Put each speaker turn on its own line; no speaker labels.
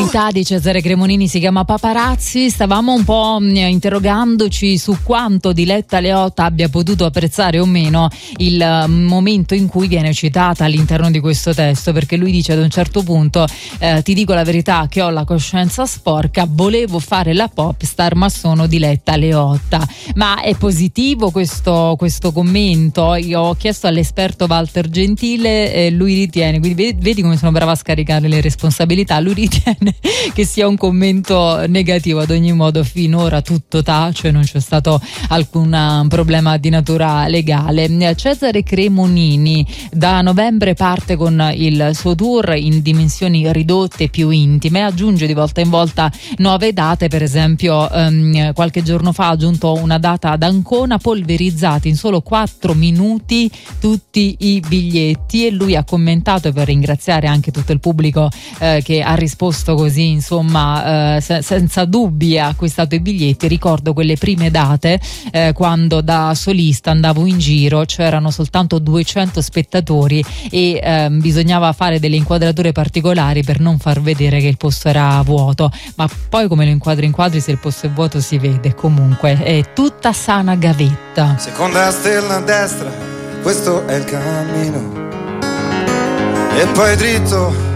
novità di Cesare Cremonini si chiama Paparazzi. Stavamo un po' interrogandoci su quanto Diletta Leotta abbia potuto apprezzare o meno il momento in cui viene citata all'interno di questo testo, perché lui dice ad un certo punto ti dico la verità che ho la coscienza sporca, volevo fare la pop star ma sono Diletta Leotta. Ma è positivo questo commento? Io ho chiesto all'esperto Walter Gentile, lui ritiene, quindi vedi come sono brava a scaricare le responsabilità, lui ritiene che sia un commento negativo. Ad ogni modo finora tutto tace, non c'è stato alcun problema di natura legale. Cesare Cremonini da novembre parte con il suo tour in dimensioni ridotte, più intime, aggiunge di volta in volta nuove date. Per esempio qualche giorno fa ha aggiunto una data ad Ancona, polverizzati in solo 4 minuti tutti i biglietti, e lui ha commentato, per ringraziare anche tutto il pubblico che ha risposto così, insomma, senza dubbi ha acquistato i biglietti. Ricordo quelle prime date quando da solista andavo in giro, c'erano soltanto 200 spettatori e bisognava fare delle inquadrature particolari per non far vedere che il posto era vuoto, ma poi come lo inquadri se il posto è vuoto si vede. Comunque è tutta sana gavetta.
Seconda stella a destra, questo è il cammino, e poi dritto